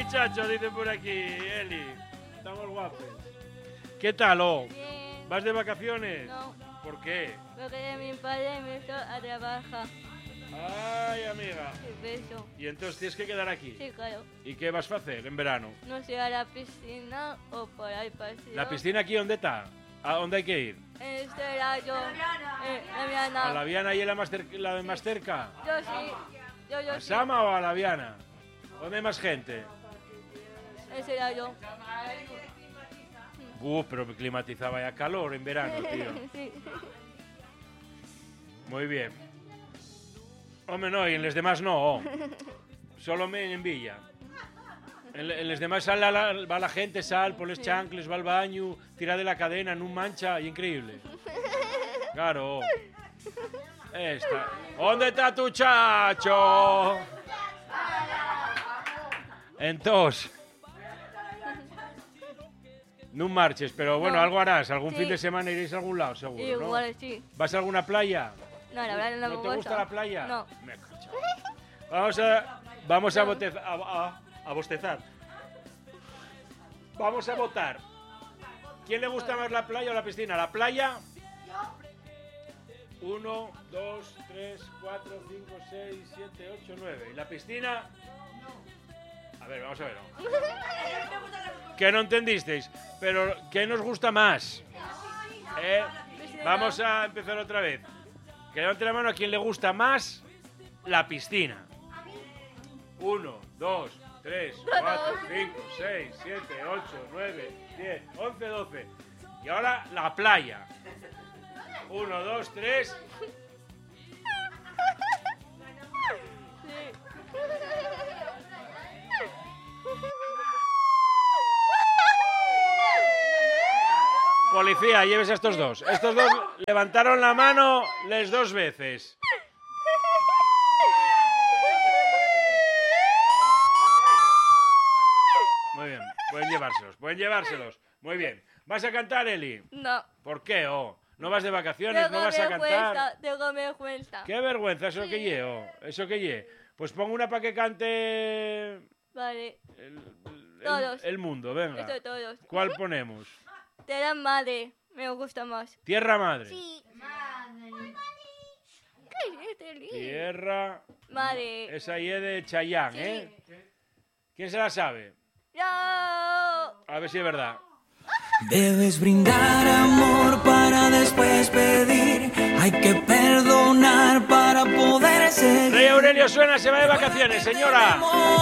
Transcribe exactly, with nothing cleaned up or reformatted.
bichacho, dice por aquí, Eli. Estamos guapos. ¿Qué tal, oh? Bien. ¿Vas de vacaciones? No, ¿Por qué? porque mi padre me hizo a trabajar. Ay, amiga. Y beso. Y entonces tienes que quedar aquí. Sí, claro. ¿Y qué vas a hacer en verano? No sé, a la piscina o por ahí paseo. ¿La piscina aquí dónde está? ¿A dónde hay que ir? En este era yo. Eh, la Viana. ¿A la Viana y la, más cer- la de más cerca? Yo sí. Yo, yo ¿A sí. Sama o a la Viana? ¿Dónde hay más gente? Ese era yo. Uh, pero me climatizaba ya calor en verano, tío. Sí. Muy bien. Hombre, no, y en los demás no. Solo me en Villa. En, en los demás sal la, la, va la gente, sal, por los Sí. chancles, va al baño, tira de la cadena, no mancha, y increíble. Claro. Esta. ¿Dónde está tu chacho? Entonces. No marches, pero bueno, No. algo harás. Algún Sí. fin de semana iréis a algún lado, seguro, ¿no? Igual sí. ¿Vas a alguna playa? No, la verdad no, me ¿No te gusta la playa? No. Me cacho. Vamos a, vamos a, bote- a, a- a bostezar. Vamos a votar. ¿Quién le gusta más la playa o la piscina? ¿La playa? Uno, dos, tres, cuatro, cinco, seis, siete, ocho, nueve. ¿Y la piscina? A ver, vamos a ver. ¿Qué no entendisteis? Pero, ¿qué nos gusta más? ¿Eh? Vamos a empezar otra vez. Que levante la mano a quien le gusta más la piscina. Uno, dos, tres, cuatro, cinco, seis, siete, ocho, nueve, diez, once, doce. Y ahora la playa. Uno, dos, tres. Policía, lleves a estos dos. Estos dos levantaron la mano les dos veces. Muy bien, pueden llevárselos, pueden llevárselos. Muy bien. ¿Vas a cantar, Eli? No. ¿Por qué, oh? ¿No vas de vacaciones? Tengo ¿No vas a cantar? vergüenza, tengo vergüenza. ¡Qué vergüenza! ¿Eso que lle, oh? ¿Eso que lle? Pues pon una para que cante Vale. el, el- Todos. el mundo, venga. Esto de todos. ¿Cuál ponemos? Te da madre. Me gusta más. Tierra Madre. Sí. Madre. ¿Qué es este lío? Tierra... Madre. Esa y es de Chayanne, Sí. ¿eh? ¿Quién se la sabe? ¡No! A ver si es verdad. Debes brindar amor para después pedir. Hay que perdonar para poder seguir. Rey Aurelio suena, se va de vacaciones, señora.